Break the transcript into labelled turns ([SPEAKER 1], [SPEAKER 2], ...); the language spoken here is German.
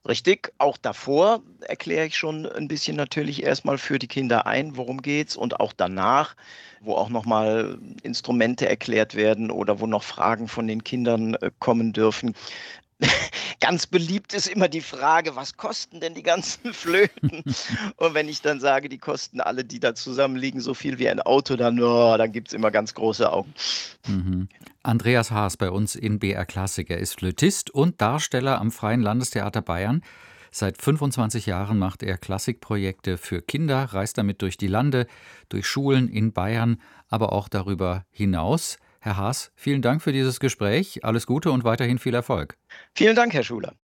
[SPEAKER 1] Richtig, auch davor erkläre ich schon ein bisschen natürlich erstmal für die Kinder ein, worum geht's und auch danach, wo auch noch mal Instrumente erklärt werden oder wo noch Fragen von den Kindern, kommen dürfen. Ganz beliebt ist immer die Frage: „Was kosten denn die ganzen Flöten?“ Und wenn ich dann sage, die kosten alle, die da zusammenliegen, so viel wie ein Auto, dann gibt's immer ganz große Augen.
[SPEAKER 2] Mhm. Andreas Haas bei uns in BR Klassik. Er ist Flötist und Darsteller am Freien Landestheater Bayern. Seit 25 Jahren macht er Klassikprojekte für Kinder, reist damit durch die Lande, durch Schulen in Bayern, aber auch darüber hinaus. Herr Haas, vielen Dank für dieses Gespräch. Alles Gute und weiterhin viel Erfolg.
[SPEAKER 1] Vielen Dank, Herr Schuler.